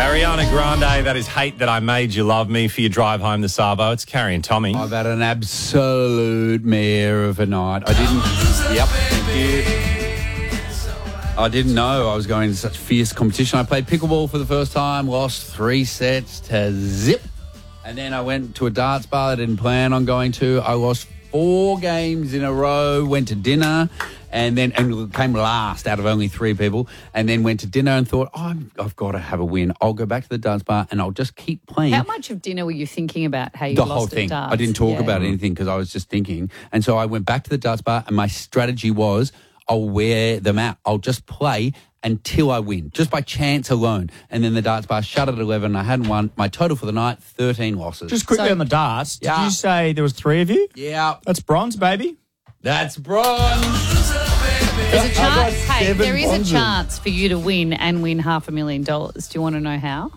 Ariana Grande, that is Hate That I Made You Love Me for your drive home to Savo. It's Carrie and Tommy. I've had an absolute mare of a night. Thank you. I didn't know I was going to such fierce competition. I played pickleball for the first time, lost 3 sets to zip. And then I went to a darts bar I didn't plan on going to. I lost 4 games in a row, went to dinner, and came last out of only 3 people, and then went to dinner and thought, I've got to have a win. I'll go back to the darts bar and I'll just keep playing. How much of dinner were you thinking about how you the lost whole at thing. darts? I didn't talk about anything because I was just thinking. And so I went back to the darts bar and my strategy was I'll wear them out. I'll just play until I win, just by chance alone. And then the darts bar shut at 11. I hadn't won. My total for the night, 13 losses. Just quickly on the darts, did you say there was 3 of you? Yeah. That's bronze, baby. That's bronze. There's a chance. Hey, there is a chance for you to win and win $500,000. Do you want to know how?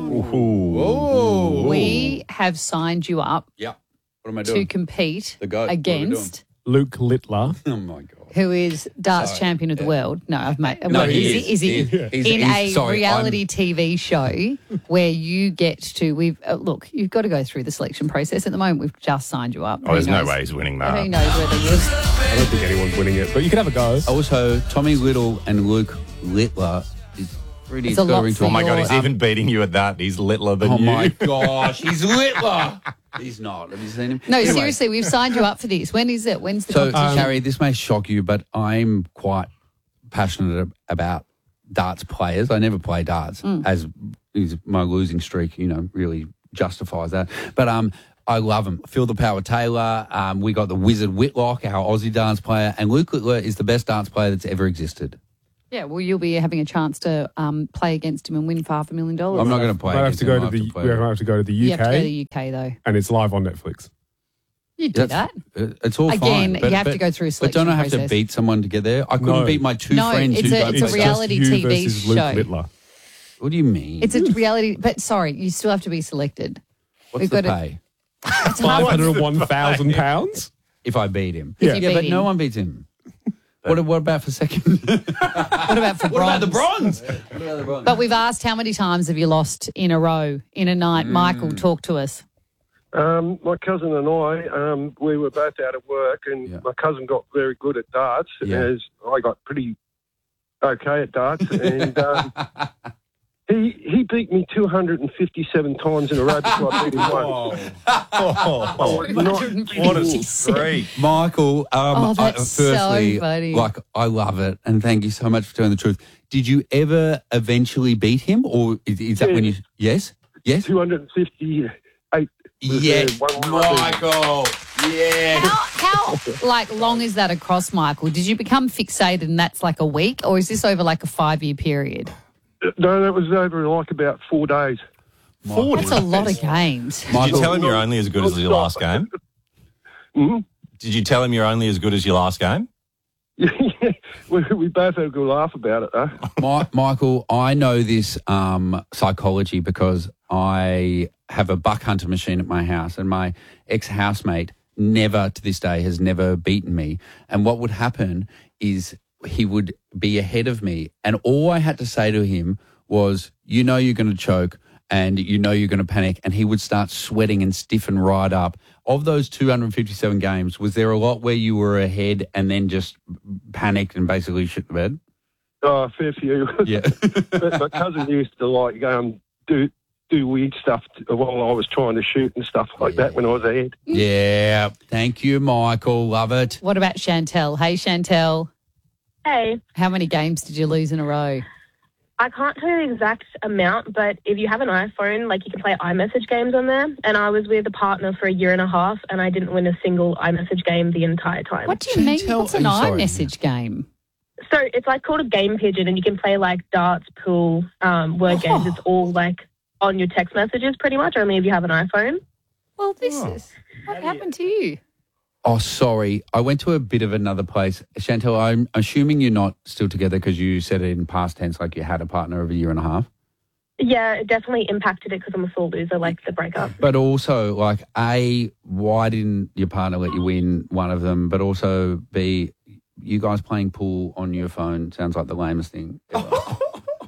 Whoa. We have signed you up Yeah. What am I to doing? compete The goat. What are we against Luke Littler. Oh, my God. who is darts champion of the world. No, I've made. No, well, he is he? In a reality TV show where you get to. We've look. You've got to go through the selection process. At the moment, we've just signed you up. Oh, there's no way he's winning that. Who knows whether you? I don't think anyone's winning it, but you can have a go. Also, Tommy Little and Luke Littler is pretty It's a lot scoring for Oh, my God, your- he's even beating you at that. He's littler than Oh, you. my gosh. He's Littler. He's not. Have you seen him? No, Anyway, seriously, we've signed you up for this. When is it? When's the So, competition? Carrie, this may shock you, but I'm quite passionate about darts players. I never play darts, as is my losing streak, really justifies that. But I love them. Phil the Power Taylor. We got the Wizard Whitlock, our Aussie dance player, and Luke Littler is the best dance player that's ever existed. Yeah, well, you'll be having a chance to play against him and win $500,000. I'm not going to play. We have against to go him. to I the. to play We with him. have to go to the UK, You have to go to the UK though. and it's live on Netflix. You do that. It's all Again, fine. you have to go through a But don't I have selection to process. beat someone to get there? I couldn't No. beat my 2 No, friends it's who a- don't it's a play reality Just you TV versus Luke show. Littler. What do you mean? It's a reality, but sorry, you still have to be selected. What's we've the got to- pay It's hard. £501,000. if I beat him? If you beat but him. no one beats him. What about for second? What about for bronze? bronze? What about the bronze? But we've asked how many times have you lost in a row, in a night? Michael, talk to us. My cousin and I, we were both out of work, and Yeah. my cousin got very good at darts, Yeah. as I got pretty okay at darts, and he beat me 257 times in a row before I beat him once. What a freak. Michael, that's firstly, so funny. I love it, and thank you so much for telling the truth. Did you ever eventually beat him, or is that when you? Yes, 258. yeah, one Michael, yeah. How long is that across, Michael? Did you become fixated and that's like a week, or is this over like a 5-year period? No, that was over like about 4 days. That's a lot of games. Did you tell him you're only as good as your last game? Did you tell him you're only as good as your last game? Yeah, we both had a good laugh about it, though. Michael, I know this psychology because I have a buck hunter machine at my house, and my ex-housemate never, to this day, has never beaten me. And what would happen is he would be ahead of me, and all I had to say to him was, you're going to choke, and you're going to panic, and he would start sweating and stiffen right up. Of those 257 games, was there a lot where you were ahead and then just panicked and basically shit the bed? Oh, a fair few. Yeah. But my cousin used to do weird stuff while I was trying to shoot and stuff like that when I was ahead. Yeah. Thank you, Michael. Love it. What about Chantel? Hey, Chantel, Hey, how many games did you lose in a row? I can't tell you the exact amount, but if you have an iPhone, you can play iMessage games on there. And I was with a partner for a year and a half, and I didn't win a single iMessage game the entire time. What do you mean? Chantel, What's an are you sorry? iMessage game? So it's called a game pigeon, and you can play darts, pool, word games. It's all on your text messages pretty much, only if you have an iPhone. Well, this is what happened to you. Oh, sorry. I went to a bit of another place. Chantel, I'm assuming you're not still together because you said it in past tense, like you had a partner of a year and a half. Yeah, it definitely impacted it because I'm a sore loser, the breakup. But also, why didn't your partner let you win one of them? But also, B, you guys playing pool on your phone sounds like the lamest thing ever.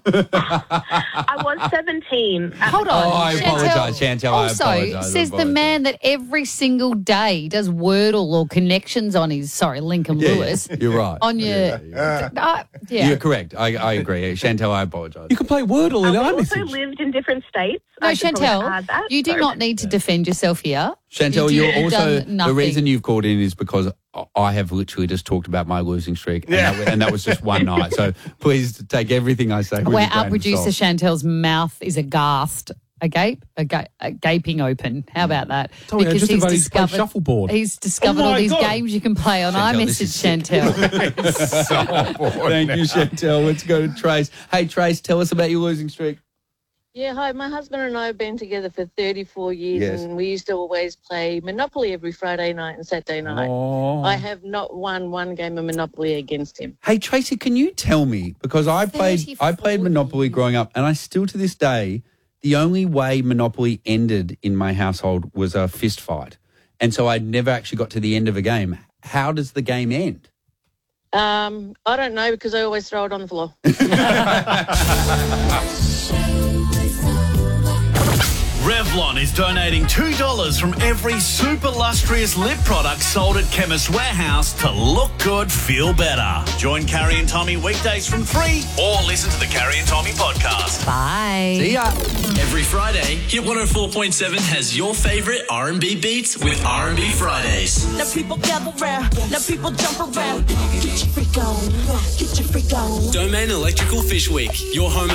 I was 17. Hold on. I apologise, Chantel. Also, I apologise. says the man that every single day does Wordle or connections on his, Lincoln Lewis. Yeah, you're right. On your... You're correct. I agree. Chantel, I apologise. You can play Wordle in We iMessage. also lived in different states. No, I should probably Chantel, add that. you do not need to defend yourself here. Chantel, You've you're also... done The nothing. reason you've called in is because I have literally just talked about my losing streak, and that was just one night. So please take everything I say with Where a grain our of producer salt. Chantel's mouth is aghast, a gaping open. How about that? Tommy, I just invited you to play shuffleboard. He's discovered Oh all my these God. games you can play on Chantel, this is iMessage, sick. Chantel. Thank you, Chantel. Let's go to Trace. Hey, Trace, tell us about your losing streak. Yeah, hi. My husband and I have been together for 34 years, Yes. and we used to always play Monopoly every Friday night and Saturday night. Oh. I have not won one game of Monopoly against him. Hey, Tracy, can you tell me, because I played Monopoly growing up, and I still to this day, the only way Monopoly ended in my household was a fist fight. And so I never actually got to the end of a game. How does the game end? I don't know because I always throw it on the floor. Revlon is donating $2 from every super lustrous lip product sold at Chemist Warehouse to look good, feel better. Join Carrie and Tommy weekdays from 3 or listen to the Carrie and Tommy podcast. Bye. See ya. Every Friday, Hit 104.7 has your favourite R&B beats with R&B Fridays. Now people gather round, now people jump around. Get your freak on, get your freak on. Domain Electrical Fish Week, your home of